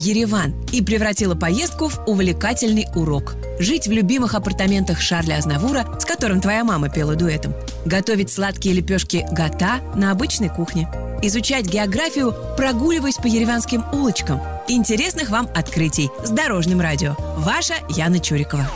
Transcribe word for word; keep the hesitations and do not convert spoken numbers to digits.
Ереван и превратила поездку в увлекательный урок. Жить в любимых апартаментах Шарля Азнавура, с которым твоя мама пела дуэтом. Готовить сладкие лепешки гата на обычной кухне. Изучать географию, прогуливаясь по ереванским улочкам. Интересных вам открытий с Дорожным радио. Ваша Яна Чурикова.